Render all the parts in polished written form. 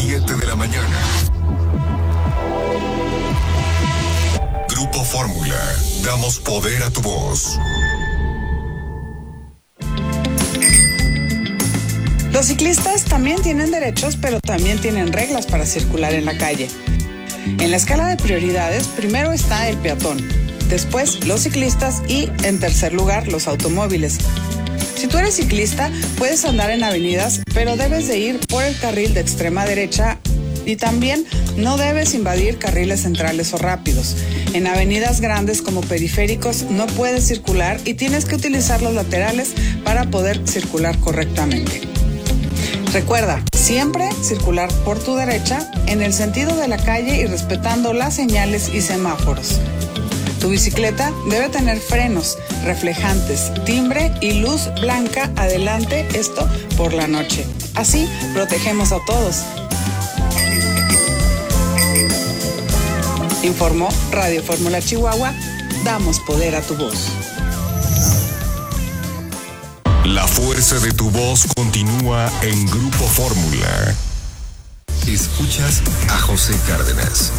7 de la mañana. Grupo Fórmula, damos poder a tu voz. Los ciclistas también tienen derechos, pero también tienen reglas para circular en la calle. En la escala de prioridades, primero está el peatón, después los ciclistas y, en tercer lugar, los automóviles. Si tú eres ciclista, puedes andar en avenidas, pero debes de ir por el carril de extrema derecha y también no debes invadir carriles centrales o rápidos. En avenidas grandes como periféricos no puedes circular y tienes que utilizar los laterales para poder circular correctamente. Recuerda, siempre circular por tu derecha en el sentido de la calle y respetando las señales y semáforos. Tu bicicleta debe tener frenos, reflejantes, timbre y luz blanca adelante, esto por la noche. Así protegemos a todos. Informó Radio Fórmula Chihuahua, damos poder a tu voz. La fuerza de tu voz continúa en Grupo Fórmula. Escuchas a José Cárdenas.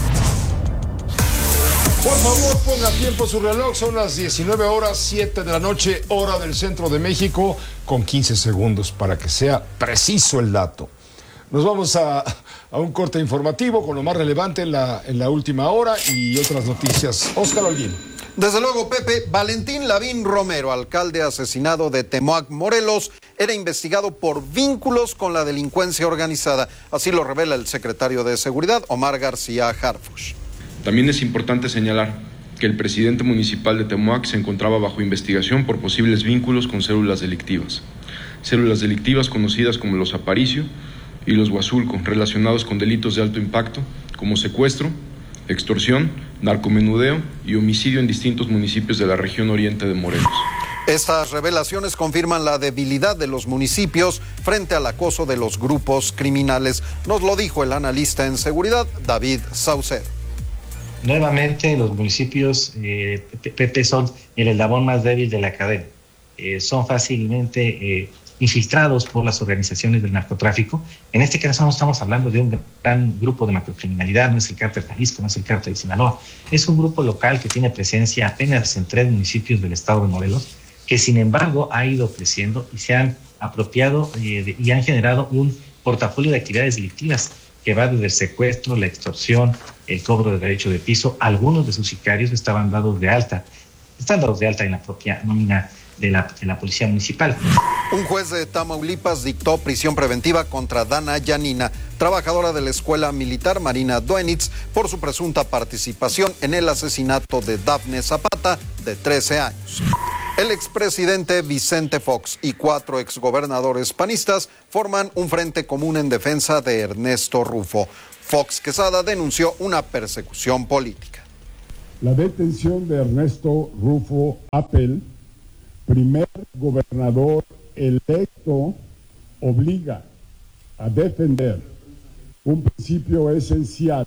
Por favor, ponga tiempo su reloj. Son las 19 horas, 7 de la noche, hora del centro de México, con 15 segundos para que sea preciso el dato. Nos vamos a un corte informativo con lo más relevante en la última hora y otras noticias. Óscar Holguín. Desde luego, Pepe, Valentín Lavín Romero, alcalde asesinado de Temoac, Morelos, era investigado por vínculos con la delincuencia organizada. Así lo revela el secretario de Seguridad, Omar García Harfuch. También es importante señalar que el presidente municipal de Temoac se encontraba bajo investigación por posibles vínculos con células delictivas. Células delictivas conocidas como los Aparicio y los Huazulco, relacionados con delitos de alto impacto como secuestro, extorsión, narcomenudeo y homicidio en distintos municipios de la región oriente de Morelos. Estas revelaciones confirman la debilidad de los municipios frente al acoso de los grupos criminales. Nos lo dijo el analista en seguridad, David Saucedo. Nuevamente los municipios, Pepe, son el eslabón más débil de la cadena. Son fácilmente infiltrados por las organizaciones del narcotráfico. En este caso no estamos hablando de un gran grupo de macrocriminalidad, no es el cártel Jalisco, no es el cártel de Sinaloa. Es un grupo local que tiene presencia apenas en 3 municipios del estado de Morelos, que sin embargo ha ido creciendo y se han apropiado y han generado un portafolio de actividades delictivas que va desde el secuestro, la extorsión, el cobro de derecho de piso. Algunos de sus sicarios están dados de alta en la propia nómina de la Policía Municipal. Un juez de Tamaulipas dictó prisión preventiva contra Dana Yanina, trabajadora de la Escuela Militar Marina Duenitz, por su presunta participación en el asesinato de Dafne Zapata, de 13 años. El expresidente Vicente Fox y 4 exgobernadores panistas forman un frente común en defensa de Ernesto Rufo. Fox Quesada denunció una persecución política. La detención de Ernesto Rufo Appel, primer gobernador electo, obliga a defender un principio esencial.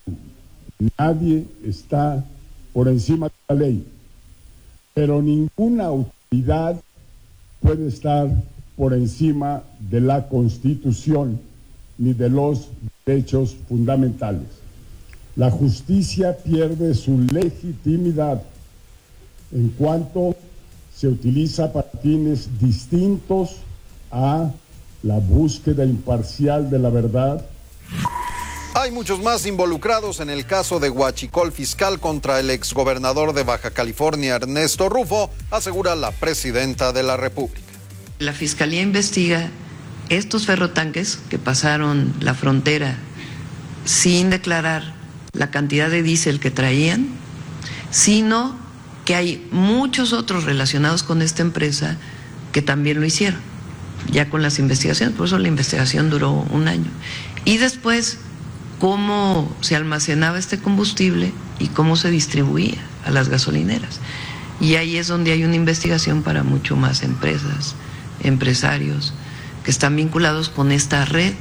Nadie está por encima de la ley, pero ninguna autoridad puede estar por encima de la Constitución ni de los derechos fundamentales. La justicia pierde su legitimidad en cuanto se utiliza para fines distintos a la búsqueda imparcial de la verdad. Hay muchos más involucrados en el caso de huachicol fiscal contra el exgobernador de Baja California, Ernesto Rufo, asegura la presidenta de la República. La Fiscalía investiga estos ferrotanques que pasaron la frontera sin declarar la cantidad de diésel que traían, sino que hay muchos otros relacionados con esta empresa que también lo hicieron, ya con las investigaciones. Por eso la investigación duró 1 año. Y después, cómo se almacenaba este combustible y cómo se distribuía a las gasolineras. Y ahí es donde hay una investigación para mucho más empresas, empresarios que están vinculados con esta red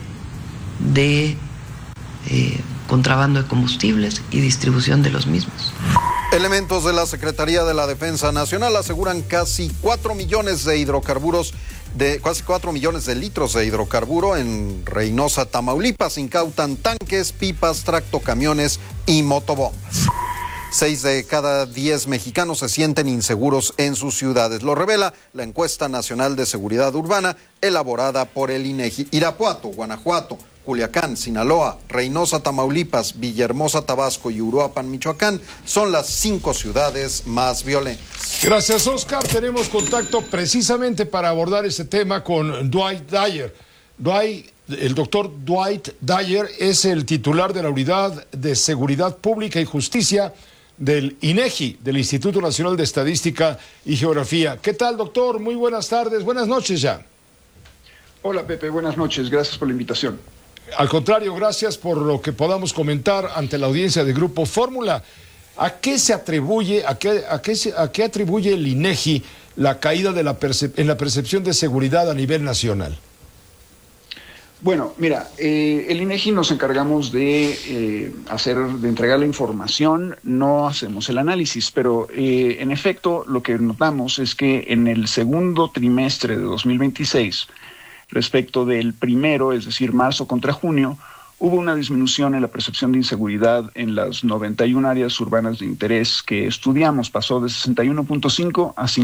de contrabando de combustibles y distribución de los mismos. Elementos de la Secretaría de la Defensa Nacional aseguran casi 4 millones de hidrocarburos casi 4 millones de litros de hidrocarburo en Reynosa, Tamaulipas. Incautan tanques, pipas, tractocamiones y motobombas. 6 de cada 10 mexicanos se sienten inseguros en sus ciudades. Lo revela la encuesta nacional de seguridad urbana elaborada por el INEGI. Irapuato, Guanajuato, Culiacán, Sinaloa, Reynosa, Tamaulipas, Villahermosa, Tabasco y Uruapan, Michoacán son las 5 ciudades más violentas. Gracias, Oscar. Tenemos contacto precisamente para abordar este tema con Dwight Dyer. El doctor Dwight Dyer es el titular de la Unidad de Seguridad Pública y Justicia del INEGI, del Instituto Nacional de Estadística y Geografía. ¿Qué tal, doctor? Muy buenas tardes, buenas noches ya. Hola, Pepe, buenas noches, gracias por la invitación. Al contrario, gracias por lo que podamos comentar ante la audiencia de Grupo Fórmula. ¿A qué se atribuye, a qué atribuye el INEGI la caída en la percepción de seguridad a nivel nacional? Bueno, mira, el INEGI nos encargamos de entregar la información, no hacemos el análisis, pero en efecto lo que notamos es que en el segundo trimestre de 2026, respecto del primero, es decir, marzo contra junio, hubo una disminución en la percepción de inseguridad en las 91 áreas urbanas de interés que estudiamos. Pasó de 61.5 a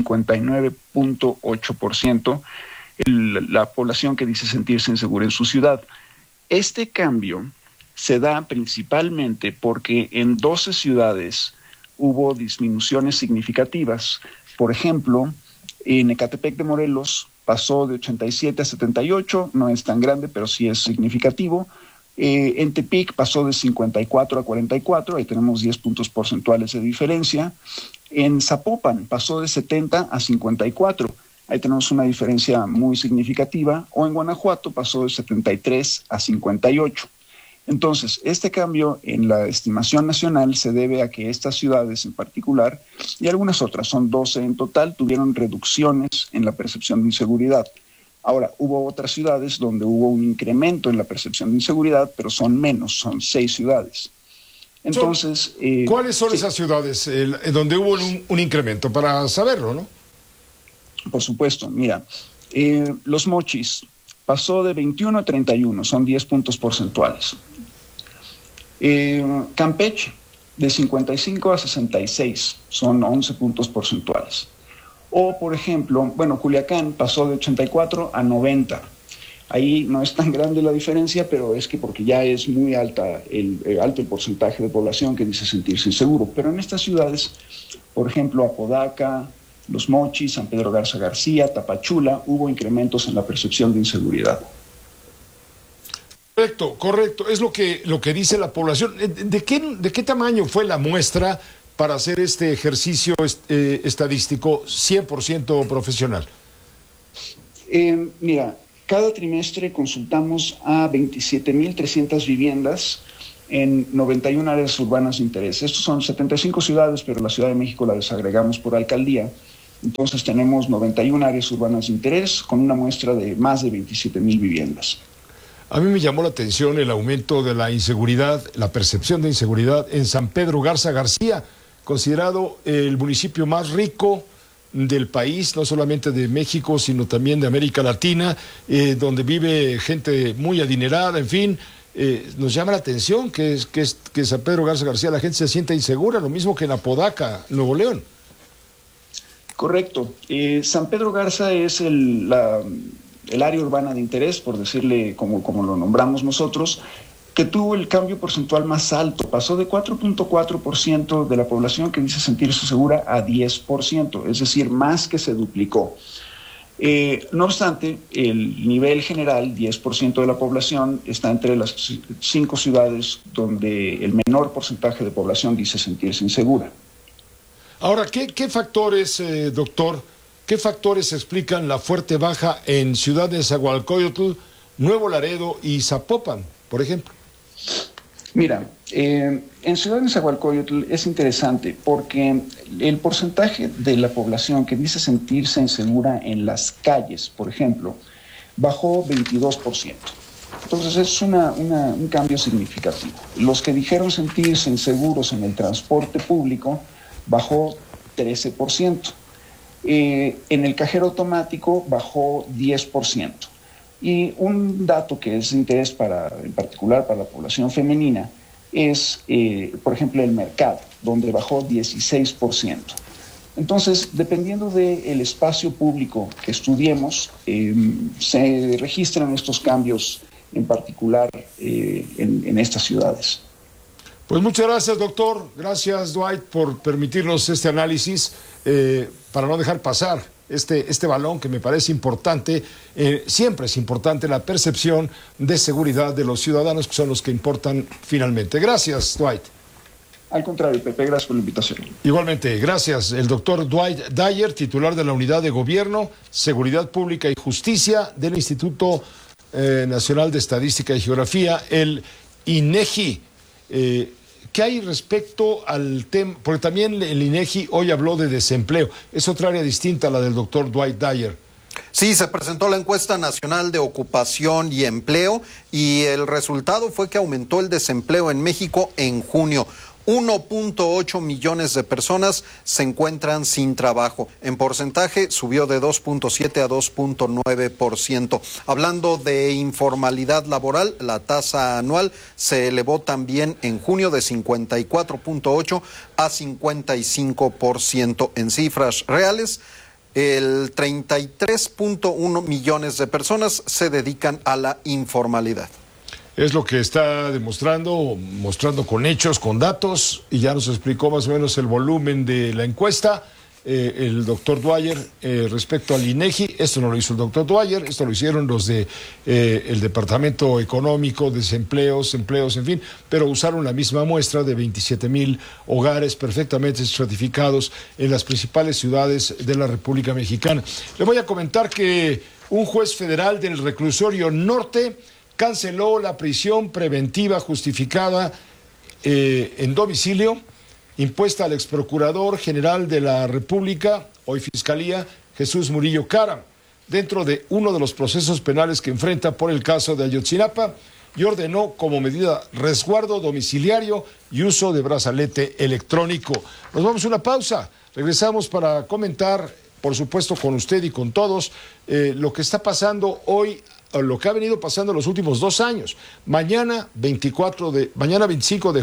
59.8% la población que dice sentirse insegura en su ciudad. Este cambio se da principalmente porque en 12 ciudades hubo disminuciones significativas. Por ejemplo, en Ecatepec de Morelos pasó de 87 a 78, no es tan grande, pero sí es significativo. En Tepic pasó de 54 a 44, ahí tenemos 10 puntos porcentuales de diferencia. En Zapopan pasó de 70 a 54, ahí tenemos una diferencia muy significativa. O en Guanajuato pasó de 73 a 58. Entonces, este cambio en la estimación nacional se debe a que estas ciudades en particular, y algunas otras, son 12 en total, tuvieron reducciones en la percepción de inseguridad. Ahora, hubo otras ciudades donde hubo un incremento en la percepción de inseguridad, pero son menos, son 6 ciudades. Entonces, ¿cuáles son esas ciudades donde hubo un incremento? Para saberlo, ¿no? Por supuesto, mira, Los Mochis pasó de 21 a 31, son 10 puntos porcentuales. Campeche, de 55 a 66, son 11 puntos porcentuales. O, por ejemplo, Culiacán pasó de 84 a 90. Ahí no es tan grande la diferencia, pero es que porque ya es muy alto el porcentaje de población que dice sentirse inseguro. Pero en estas ciudades, por ejemplo, Apodaca, Los Mochis, San Pedro Garza García, Tapachula, hubo incrementos en la percepción de inseguridad. Correcto. Es lo que dice la población. ¿De qué tamaño fue la muestra para hacer este ejercicio estadístico 100% profesional? Mira, cada trimestre consultamos a 27.300 viviendas en 91 áreas urbanas de interés. Estos son 75 ciudades, pero la Ciudad de México la desagregamos por alcaldía. Entonces tenemos 91 áreas urbanas de interés con una muestra de más de 27,000 viviendas. A mí me llamó la atención el aumento de la inseguridad, la percepción de inseguridad en San Pedro Garza García, considerado el municipio más rico del país, no solamente de México, sino también de América Latina, donde vive gente muy adinerada, en fin. Nos llama la atención que San Pedro Garza García la gente se sienta insegura, lo mismo que en Apodaca, Nuevo León. Correcto. San Pedro Garza es el área urbana de interés, por decirle como lo nombramos nosotros, que tuvo el cambio porcentual más alto. Pasó de 4.4% de la población que dice sentirse segura a 10%, es decir, más que se duplicó. No obstante, el nivel general, 10% de la población, está entre las 5 ciudades donde el menor porcentaje de población dice sentirse insegura. Ahora, ¿qué factores, doctor, qué factores explican la fuerte baja en Ciudad de Nezahualcóyotl, Nuevo Laredo y Zapopan, por ejemplo? Mira, en Ciudad de Nezahualcóyotl es interesante porque el porcentaje de la población que dice sentirse insegura en las calles, por ejemplo, bajó 22%. Entonces es un cambio significativo. Los que dijeron sentirse inseguros en el transporte público bajó 13%. En el cajero automático bajó 10%. Y un dato que es de interés en particular para la población femenina es, por ejemplo, el mercado, donde bajó 16%. Entonces, dependiendo del espacio público que estudiemos, se registran estos cambios en particular en estas ciudades. Pues muchas gracias, doctor. Gracias, Dwight, por permitirnos este análisis para no dejar pasar este balón que me parece importante. Siempre es importante la percepción de seguridad de los ciudadanos, que son los que importan finalmente. Gracias, Dwight. Al contrario, Pepe, gracias por la invitación. Igualmente, gracias. El doctor Dwight Dyer, titular de la Unidad de Gobierno, Seguridad Pública y Justicia del Instituto Nacional de Estadística y Geografía, el INEGI. ¿Qué hay respecto al tema? Porque también el INEGI hoy habló de desempleo. Es otra área distinta a la del doctor Dwight Dyer. Sí, se presentó la encuesta nacional de ocupación y empleo y el resultado fue que aumentó el desempleo en México en junio. 1.8 millones de personas se encuentran sin trabajo. En porcentaje subió de 2.7 a 2.9%. Hablando de informalidad laboral, la tasa anual se elevó también en junio de 54.8 a 55%. En cifras reales, el 33.1 millones de personas se dedican a la informalidad. Es lo que está mostrando con hechos, con datos, y ya nos explicó más o menos el volumen de la encuesta. El doctor Dwyer respecto al INEGI, esto no lo hizo el doctor Dwyer, esto lo hicieron los de el Departamento Económico, Desempleos, Empleos, en fin, pero usaron la misma muestra de 27,000 hogares perfectamente estratificados en las principales ciudades de la República Mexicana. Le voy a comentar que un juez federal del Reclusorio Norte canceló la prisión preventiva justificada en domicilio impuesta al exprocurador general de la República, hoy Fiscalía, Jesús Murillo Caram, dentro de uno de los procesos penales que enfrenta por el caso de Ayotzinapa, y ordenó como medida resguardo domiciliario y uso de brazalete electrónico. Nos vamos a una pausa, regresamos para comentar, por supuesto con usted y con todos, lo que está pasando hoy, lo que ha venido pasando los últimos 2 años. Mañana 25 de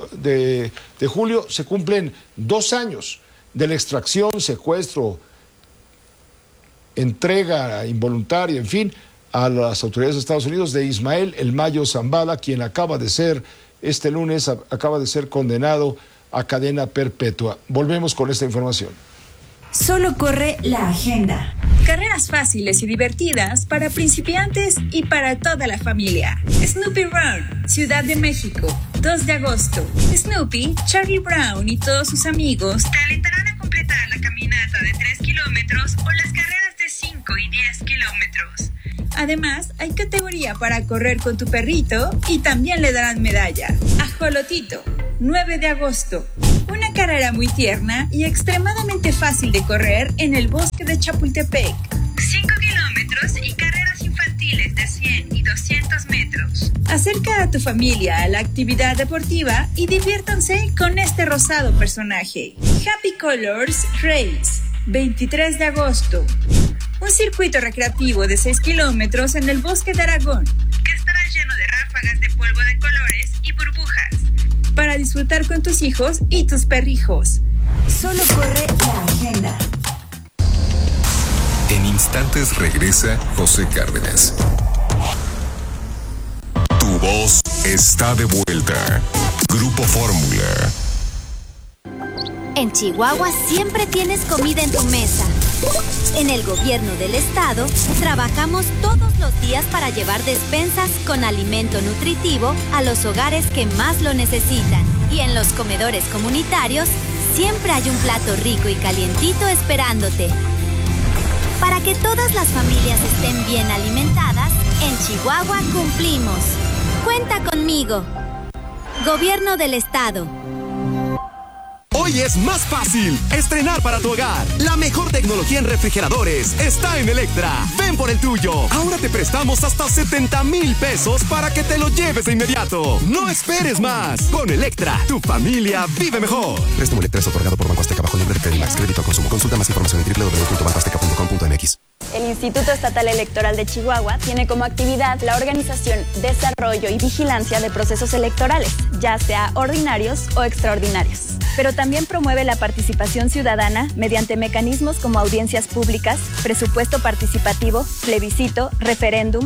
julio se cumplen 2 años de la extracción, secuestro, entrega involuntaria, en fin, a las autoridades de Estados Unidos de Ismael El Mayo Zambada, quien acaba de ser, este lunes, acaba de ser condenado a cadena perpetua. Volvemos con esta información. Solo corre la agenda. Carreras fáciles y divertidas para principiantes y para toda la familia. Snoopy Run, Ciudad de México, 2 de agosto. Snoopy, Charlie Brown y todos sus amigos te alentarán a completar la caminata de 3 kilómetros o las carreras de 5 y 10 kilómetros. Además, hay categoría para correr con tu perrito y también le darán medalla. Ajolotito, 9 de agosto. Una carrera muy tierna y extremadamente fácil de correr en el bosque de Chapultepec. 5 kilómetros y carreras infantiles de 100 y 200 metros. Acerca a tu familia a la actividad deportiva y diviértanse con este rosado personaje. Happy Colors Race, 23 de agosto. Un circuito recreativo de 6 kilómetros en el bosque de Aragón, que estará lleno de ráfagas de polvo de colores y burbujas, para disfrutar con tus hijos y tus perrijos. Solo corre la agenda. En instantes regresa José Cárdenas. Tu voz está de vuelta. Grupo Fórmula. En Chihuahua siempre tienes comida en tu mesa. En el gobierno del estado trabajamos todos los días para llevar despensas con alimento nutritivo a los hogares que más lo necesitan. Y en los comedores comunitarios siempre hay un plato rico y calientito esperándote. Para que todas las familias estén bien alimentadas, en Chihuahua cumplimos. Cuenta conmigo. Gobierno del estado. Hoy es más fácil estrenar para tu hogar. La mejor tecnología en refrigeradores está en Electra. Ven por el tuyo. Ahora te prestamos hasta 70,000 pesos para que te lo lleves de inmediato. No esperes más. Con Electra, tu familia vive mejor. Préstamo Electra es otorgado por Banco Azteca bajo el nombre de Credimax. Crédito al consumo. Consulta más información en www.bancoazteca.com.mx. El Instituto Estatal Electoral de Chihuahua tiene como actividad la organización, desarrollo y vigilancia de procesos electorales, ya sea ordinarios o extraordinarios. Pero también promueve la participación ciudadana mediante mecanismos como audiencias públicas, presupuesto participativo, plebiscito, referéndum,